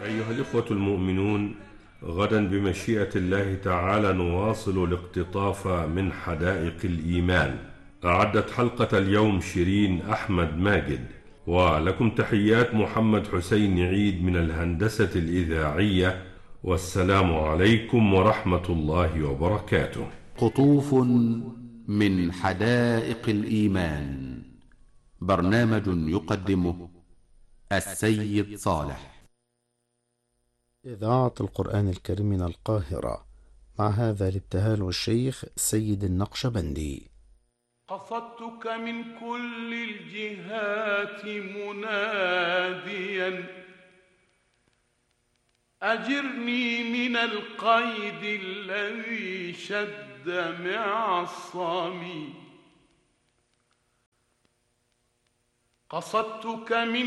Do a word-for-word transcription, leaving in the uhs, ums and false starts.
أيها الإخوة المؤمنون، غدا بمشيئة الله تعالى نواصل الاقتطاف من حدائق الإيمان. أعدت حلقة اليوم شيرين أحمد ماجد، ولكم تحيات محمد حسين عيد من الهندسة الإذاعية، والسلام عليكم ورحمة الله وبركاته. قطوف من حدائق الإيمان، برنامج يقدمه السيد صالح. إذاعة القرآن الكريم من القاهرة، مع هذا الابتهال الشيخ سيد النقشبندي. قصدتك من كل الجهات مناديا أجرني من القيد الذي شد معصمي. قصدتك من